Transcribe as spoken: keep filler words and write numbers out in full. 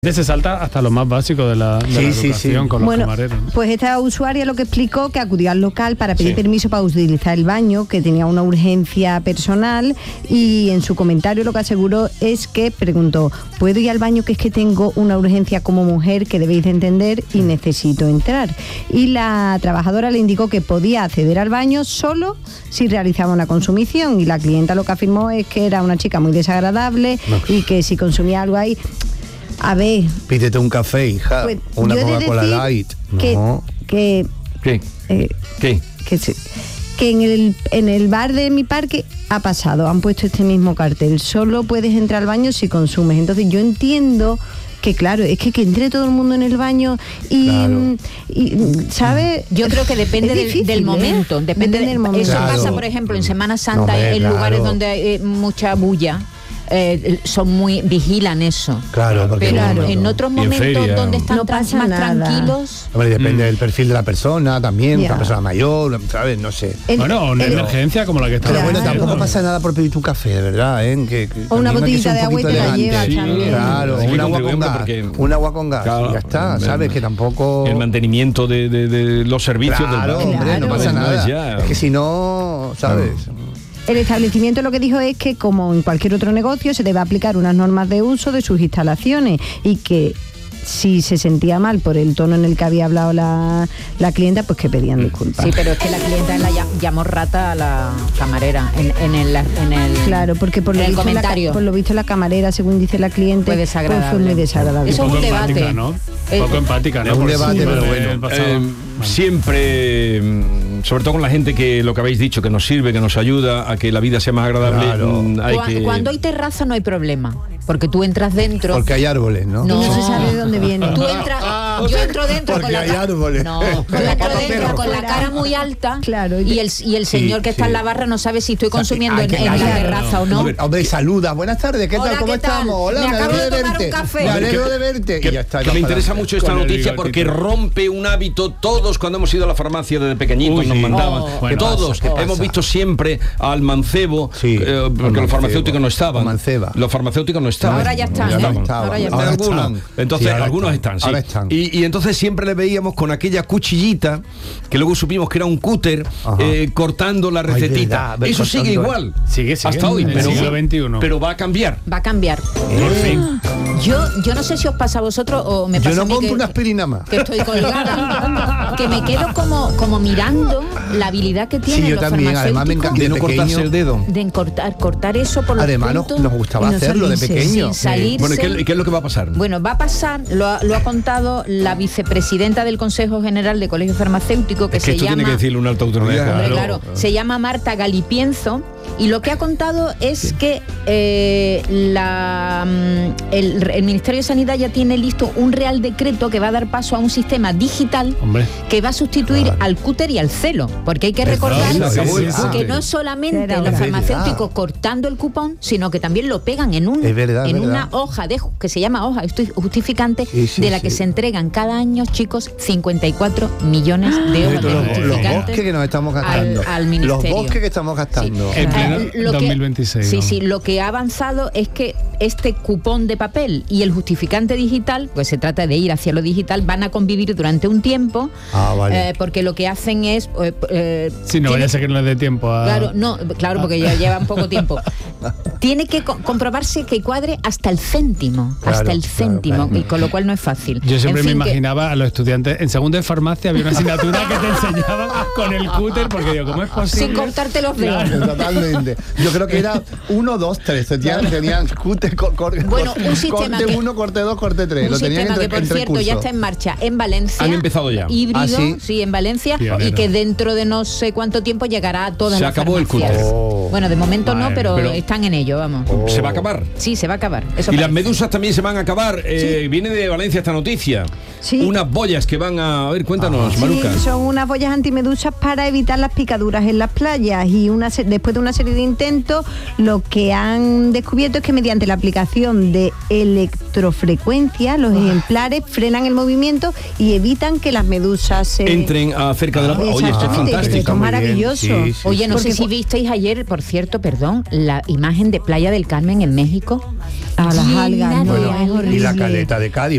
Se salta hasta lo más básico de la, de sí, la educación sí, sí. con los bueno, camareros, ¿no? Pues esta usuaria lo que explicó que acudió al local para pedir sí. permiso para utilizar el baño, que tenía una urgencia personal, y en su comentario lo que aseguró es que preguntó: ¿puedo ir al baño, que es que tengo una urgencia como mujer que debéis de entender y necesito entrar? Y la trabajadora le indicó que podía acceder al baño solo si realizaba una consumición, y la clienta lo que afirmó es que era una chica muy desagradable no. y que si consumía algo ahí... A ver... Pídete un café, hija. Pues, una Coca-Cola Light. Que, no. que, ¿Qué? Eh, ¿Qué? Que, se, que en, el, en el bar de mi parque ha pasado, han puesto este mismo cartel. Solo puedes entrar al baño si consumes. Entonces yo entiendo... que claro, es que que entre todo el mundo en el baño y, claro. y ¿sabes? Yo creo que depende difícil, del, del momento, ¿eh? Depende del momento. Eso claro. pasa, por ejemplo, en Semana Santa, no, en claro. lugares donde hay eh, mucha bulla. Eh, son muy vigilan eso, claro, porque pero claro. en otros momentos feria, donde están no más nada. tranquilos. Hombre, depende mm. del perfil de la persona también, yeah. una persona mayor, ¿sabes? No sé. El, bueno, una el, emergencia como la que está. Pero bueno, claro. tampoco pasa nada por pedir tu café, de verdad, ¿eh? Que, que o una botellita de agua y te la llevas sí, también. Claro, sí, un agua con gas, un agua con gas, claro, ya está, el, ¿sabes? Que tampoco... El mantenimiento de, de, de los servicios claro, del hombre, claro. no pasa nada. Ya. Es que si no, ¿sabes? No. El establecimiento lo que dijo es que, como en cualquier otro negocio, se debe aplicar unas normas de uso de sus instalaciones, y que si se sentía mal por el tono en el que había hablado la, la clienta, pues que pedían disculpas. Sí, pero es que la clienta la llamó rata a la camarera en, en, el, en el Claro, porque por lo, visto comentario. La, por lo visto la camarera, según dice la cliente, fue desagradable. Pues fue muy desagradable. Eso es un debate. Empática, ¿no? Eh, poco empática, ¿no? Es un Por debate, sí, pero bueno. Eh, bueno. Siempre, sobre todo con la gente que lo que habéis dicho, que nos sirve, que nos ayuda a que la vida sea más agradable. Claro. Hay cuando, que... cuando hay terraza no hay problema. Porque tú entras dentro... Porque hay árboles, ¿no? No, no se sabe de dónde viene. Tú entras... Yo entro dentro Porque con la... hay árboles. No, yo entro dentro con la cara muy alta, claro, y el, y el señor sí, que está sí. en la barra no sabe si estoy consumiendo o sea, en, en hay, la hay, terraza no, o no. Hombre, hombre, saluda. Buenas tardes, ¿qué Hola, tal? ¿Cómo ¿qué tal? estamos? Hola, me, me acabo alegro de de tomar verte. un café. Me alegro de verte. Que, y ya está, que me interesa mucho esta noticia porque rompe un hábito. Todos cuando hemos ido a la farmacia desde pequeñitos Uy, nos sí. mandaban. Oh, bueno, todos pasa, hemos visto siempre al mancebo, sí, eh, porque mancebo, los farmacéuticos no estaban. Manceba. Los farmacéuticos no estaban. Ahora ya están, ya ¿eh? estaban. Ahora ya están. Ahora Algunos. están. Entonces, sí, algunos están. están, sí. Ahora están. Y, y entonces siempre le veíamos con aquella cuchillita, que luego supimos que era un cúter, eh, cortando la recetita. Ay, verdad, Eso sigue igual. Sigue, sigue. Hasta hoy, pero, siglo veintiuno. pero va a cambiar. Va a cambiar. Por fin. Yo, yo no sé si os pasa a vosotros o me pasa yo no a mí compro que, una aspirina más. que estoy colgada, que me quedo como, como mirando la habilidad que tienen sí, yo los también, además me encanta de no pequeño, cortarse el dedo. De cortar, cortar eso por los además puntos. nos, nos gustaba no hacerlo de salirse, pequeño. Sin salirse. Bueno, ¿qué, ¿qué es lo que va a pasar? Bueno, va a pasar, lo ha, lo ha contado la vicepresidenta del Consejo General de Colegio Farmacéutico, que, es que se esto llama... tiene que decirle una alta autoridad. Hombre, claro. claro, se llama Marta Galipienzo, y lo que ha contado es sí. que eh, la, el, el Ministerio de Sanidad ya tiene listo un real decreto que va a dar paso a un sistema digital Hombre. que va a sustituir claro. al cúter y al celo, porque hay que recordar no, sí, sí, sí. que no es solamente los farmacéuticos cortando el cupón, sino que también lo pegan en, un, verdad, en una hoja de, que se llama hoja justificante, sí, sí, de la sí. que se entregan cada año, chicos, cincuenta y cuatro millones de hojas de justificantes. Los bosques que nos estamos gastando. Al, al ministerio. Los bosques que estamos gastando. Sí. En pleno lo dos mil veintiséis. Que, ¿no? Sí, sí, lo que ha avanzado es que este cupón de papel y el justificante digital, pues se trata de ir hacia lo digital, van a convivir durante un tiempo, ah, vale. eh, porque lo que hacen es... Eh, eh, sí, no vaya a ser que no les dé tiempo a... Claro, no, claro, porque ya llevan poco tiempo. Tiene que co- comprobarse que cuadre hasta el céntimo, claro, hasta el céntimo, claro, claro. y con lo cual no es fácil. Yo siempre en me fin, imaginaba que... a los estudiantes, en segundo de farmacia había una asignatura que te enseñaba con el cúter, porque digo, ¿cómo es posible? Sin cortarte los dedos. Claro, totalmente. Yo creo que era uno, dos, tres. Tenían, tenían cúter, cor, cor, bueno, un sistema corte que, uno, corte dos, corte tres. Un lo tenían sistema entre, que, por entre cierto, cursos. ya está en marcha en Valencia. Han empezado ya. Híbrido, ¿Ah, sí? sí, en Valencia. Pionero. Y que dentro de no sé cuánto tiempo llegará a todas Se las acabó farmacias. el cúter. Oh. Bueno, de momento Madre, no, pero, pero están en ello, vamos. Oh. ¿Se va a acabar? Sí, se va a acabar. Eso y parece. las medusas también se van a acabar. Eh, sí. Viene de Valencia esta noticia. Sí. Unas boyas que van a... A ver, cuéntanos, sí, Maruca. son unas boyas antimedusas para evitar las picaduras en las playas, y una después de una serie de intentos, lo que han descubierto es que mediante la aplicación de electrofrecuencia, los ejemplares frenan el movimiento y evitan que las medusas se entren a cerca de la... Oye, esto es Exactamente, fantástico. esto es maravilloso. Sí, sí. Oye, no Porque sé si cu- visteis ayer, por cierto, perdón, la imagen de Playa del Carmen en México. A las Llena algas, de no, Bueno, es horrible. y la caleta de Cádiz.